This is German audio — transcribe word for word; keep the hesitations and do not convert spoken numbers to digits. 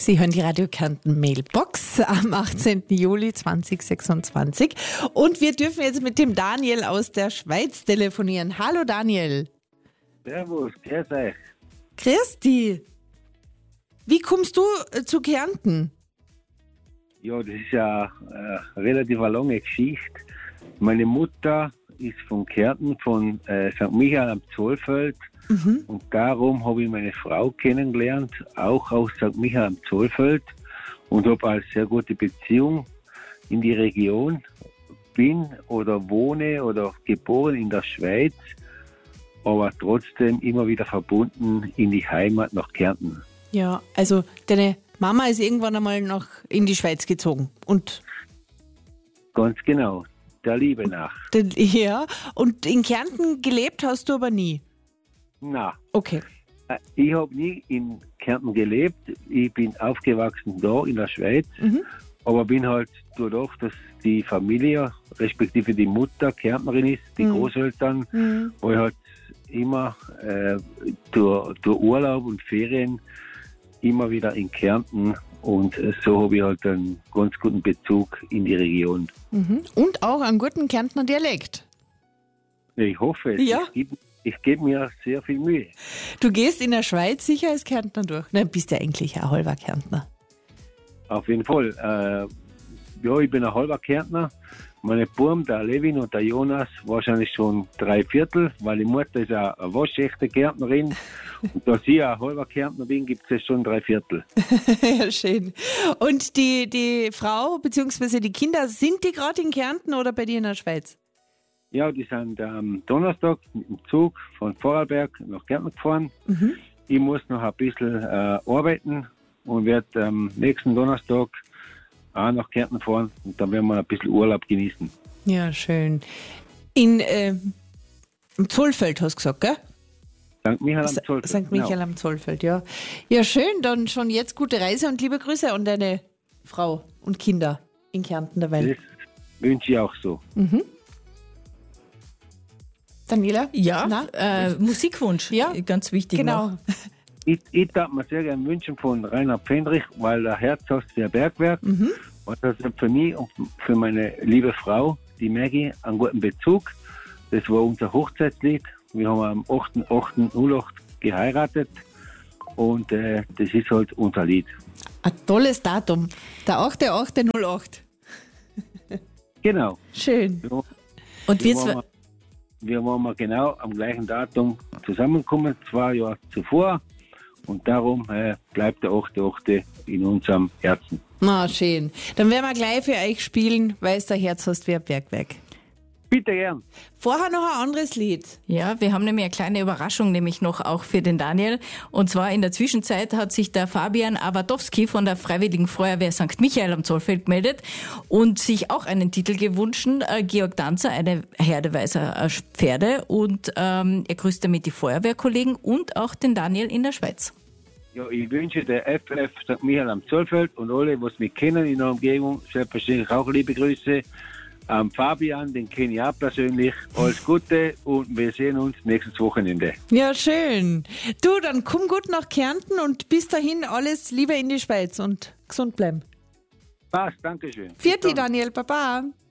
Sie hören die Radio Kärnten Mailbox am achtzehnten Juli zweitausendsechsundzwanzig und wir dürfen jetzt mit dem Daniel aus der Schweiz telefonieren. Hallo Daniel. Servus, grüß euch. Grüß dich. Wie kommst du äh, zu Kärnten? Ja, das ist ja eine relativ eine lange Geschichte. Meine Mutter ist von Kärnten, von äh, Sankt Michael am Zollfeld. Mhm. Und darum habe ich meine Frau kennengelernt, auch aus Sankt Michael am Zollfeld, und habe eine sehr gute Beziehung in die Region. Bin oder wohne oder geboren in der Schweiz, aber trotzdem immer wieder verbunden in die Heimat nach Kärnten. Ja, also deine Mama ist irgendwann einmal noch in die Schweiz gezogen. Und ganz genau, der Liebe nach. Ja, und in Kärnten gelebt hast du aber nie? Na. Okay. Ich habe nie in Kärnten gelebt. Ich bin aufgewachsen da in der Schweiz, mhm. aber bin halt dadurch, dass die Familie, respektive die Mutter Kärntnerin ist, die mhm. Großeltern, mhm. war ich halt immer äh, durch, durch Urlaub und Ferien immer wieder in Kärnten, und äh, so habe ich halt einen ganz guten Bezug in die Region. Mhm. Und auch einen guten Kärntner Dialekt. Ich hoffe es. Ja. Ich gebe ich geb mir sehr viel Mühe. Du gehst in der Schweiz sicher als Kärntner durch. Nein, bist ja eigentlich ein halber Kärntner. Auf jeden Fall. Äh, ja, ich bin ein halber Kärntner. Meine Burm, der Levin und der Jonas, wahrscheinlich schon drei Viertel, weil die Mutter ist eine, eine waschechte Kärntnerin. Und da ich ein halber Kärntner bin, gibt es schon drei Viertel. Ja, schön. Und die, die Frau bzw. die Kinder, sind die gerade in Kärnten oder bei dir in der Schweiz? Ja, die sind am Donnerstag mit dem Zug von Vorarlberg nach Kärnten gefahren. Mhm. Ich muss noch ein bisschen äh, arbeiten und werde am nächsten Donnerstag auch nach Kärnten fahren, und dann werden wir ein bisschen Urlaub genießen. Ja, schön. In äh, im Zollfeld hast du gesagt, gell? Sankt Michael am Zollfeld. Sankt Michael genau. am Zollfeld, ja. Ja, schön, dann schon jetzt gute Reise und liebe Grüße an deine Frau und Kinder in Kärnten dabei. Das wünsche ich auch so. Mhm. Daniela? Ja, äh, Musikwunsch, ja, ganz wichtig. Genau. Noch. Ich, ich darf mir sehr gerne wünschen von Rainer Pfändrich, weil der Herz hast für Bergwerk. Mhm. Und das ist für mich und für meine liebe Frau, die Maggie, einen guten Bezug. Das war unser Hochzeitslied. Wir haben am achten achten null acht geheiratet, und äh, das ist halt unser Lied. Ein tolles Datum, der achte achte null acht. Genau. Schön. Ja, und wir waren, wir waren genau am gleichen Datum zusammengekommen, zwei Jahre zuvor. Und darum äh, bleibt der achte achte in unserem Herzen. Na, schön. Dann werden wir gleich für euch spielen, weil es der Herz hast wie ein Bergwerk. Bitte gern. Vorher noch ein anderes Lied. Ja, wir haben nämlich eine kleine Überraschung, nämlich noch auch für den Daniel. Und zwar in der Zwischenzeit hat sich der Fabian Awardowski von der Freiwilligen Feuerwehr Sankt Michael am Zollfeld gemeldet und sich auch einen Titel gewünscht. Äh, Georg Danzer, eine Herde weißer Pferde. Und ähm, er grüßt damit die Feuerwehrkollegen und auch den Daniel in der Schweiz. Ja, ich wünsche der F F Sankt Michael am Zollfeld und alle, was mich kennen in der Umgebung, selbstverständlich auch liebe Grüße. Ähm, Fabian, den kenne ich auch persönlich. Alles Gute, und wir sehen uns nächstes Wochenende. Ja, schön. Du, dann komm gut nach Kärnten und bis dahin alles Liebe in die Schweiz und gesund bleiben. Passt, danke schön. Vierte Daniel, Baba.